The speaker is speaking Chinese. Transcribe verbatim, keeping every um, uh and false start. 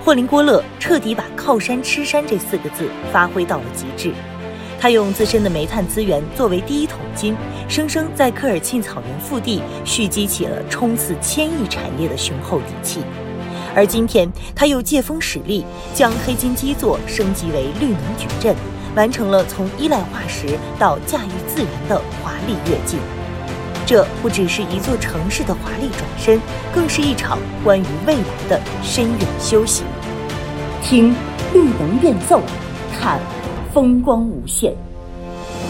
霍林郭勒彻底把靠山吃山这四个字发挥到了极致。他用自身的煤炭资源作为第一桶金，生生在科尔沁草原腹地蓄积起了冲刺千亿产业的雄厚底气。而今天，他又借风使力，将黑金基座升级为绿能矩阵，完成了从依赖化石到驾驭自然的华丽跃进。这不只是一座城市的华丽转身，更是一场关于未来的深远修行。听绿能变奏，看风光无限。